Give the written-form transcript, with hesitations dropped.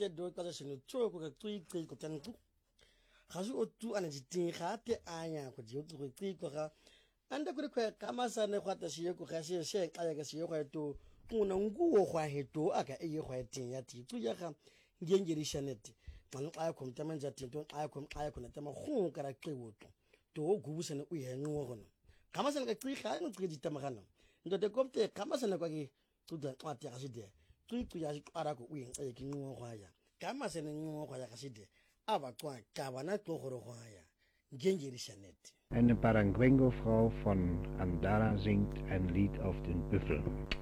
te do ka se no tso ko tui ko tan ku ga se o tu ana diting ga te anya go di o go ko ga anda ko ka masane go ta se ko ga se ka ya ka se go to kuna nguo go he to aka e go eting ya ti tu ya ga ngengerishanete mana xa ko mtamenza tinto xa ko na tema go ka ra qiwo to go busana o ye ngo gona kamasana ka qiga no qiga ditamagana ndo de komte kamasana kwa ki tu da xa ti ga se de tu ya ara ko o eng e ke ngo go ya kamasana ngo go ya ga se de aba kwa ka bana tlo go go ya ngengerishanete. Eine Parangwengo-Frau von Andara singt ein Lied auf den Büffel.